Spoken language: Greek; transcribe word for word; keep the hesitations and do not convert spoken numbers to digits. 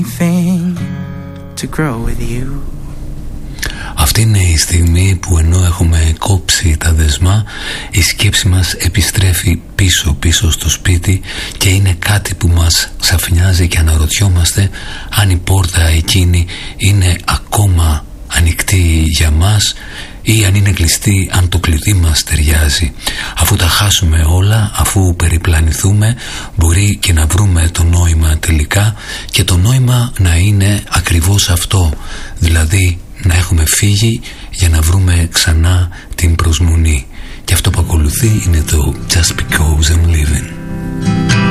to grow with you. Αυτή είναι η στιγμή που ενώ έχουμε κόψει τα δεσμά, η σκέψη μας επιστρέφει πίσω πίσω στο σπίτι και είναι κάτι που μας ξαφνιάζει και αναρωτιόμαστε αν η πόρτα εκείνη είναι ακόμα ανοιχτή για μας ή αν είναι κλειστή, αν το κλειδί μας ταιριάζει. Αφού τα χάσουμε όλα, αφού περιπλανηθούμε, μπορεί και να βρούμε το νόημα τελικά, και το νόημα να είναι ακριβώς αυτό, δηλαδή να έχουμε φύγει για να βρούμε ξανά την προσμονή. Και αυτό που ακολουθεί είναι το Just Because I'm Living.